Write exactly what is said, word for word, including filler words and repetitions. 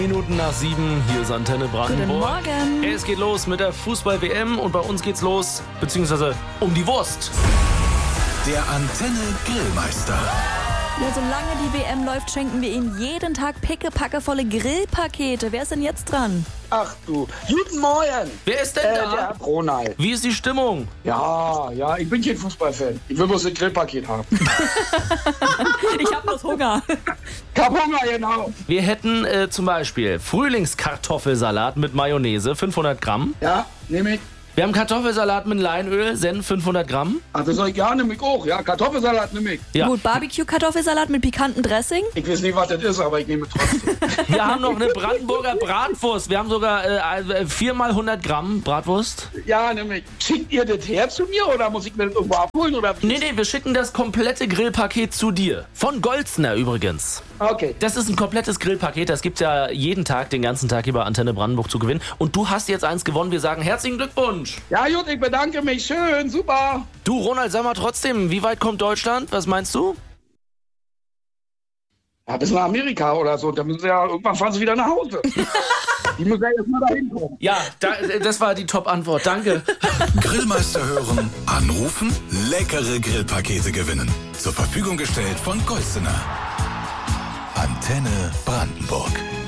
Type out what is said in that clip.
Minuten nach sieben, hier ist Antenne Brandenburg. Guten Morgen. Es geht los mit der Fußball-W M und bei uns geht's los, beziehungsweise um die Wurst. Der Antenne Grillmeister. Ja, solange die W M läuft, schenken wir Ihnen jeden Tag pickepackevolle Grillpakete. Wer ist denn jetzt dran? Ach du, guten Morgen. Wer ist denn Äh, da? der Ronald. Wie ist die Stimmung? Ja, ja, ich bin kein Fußballfan. Ich will bloß ein Grillpaket haben. Ich hab bloß Hunger. Ich hab Hunger, genau. Wir hätten äh, zum Beispiel Frühlingskartoffelsalat mit Mayonnaise, fünfhundert Gramm. Ja, nehme ich. Wir haben Kartoffelsalat mit Leinöl, Senf, fünfhundert Gramm. Ach, das soll ich ja, nehme ich auch. Ja, Kartoffelsalat nehme ich. Ja. Gut, Barbecue-Kartoffelsalat mit pikantem Dressing. Ich weiß nicht, was das ist, aber ich nehme trotzdem. Wir haben noch eine Brandenburger Bratwurst. Wir haben sogar äh, viermal hundert Gramm Bratwurst. Ja, nehme ich. Schickt ihr das her zu mir oder muss ich mir das irgendwo abholen? Oder? Nee, nee, wir schicken das komplette Grillpaket zu dir. Von Golzner übrigens. Okay. Das ist ein komplettes Grillpaket. Das gibt's ja jeden Tag, den ganzen Tag hier bei Antenne Brandenburg zu gewinnen. Und du hast jetzt eins gewonnen. Wir sagen herzlichen Glückwunsch. Ja, gut, ich bedanke mich. Schön, super. Du, Ronald, sag mal trotzdem, wie weit kommt Deutschland? Was meinst du? Ja, bis nach Amerika oder so. Dann müssen sie ja, irgendwann fahren sie wieder nach Hause. Die müssen ja erst mal dahin kommen. Ja, da, das war die Top-Antwort. Danke. Grillmeister hören, anrufen, leckere Grillpakete gewinnen. Zur Verfügung gestellt von Golzner. Antenne Brandenburg.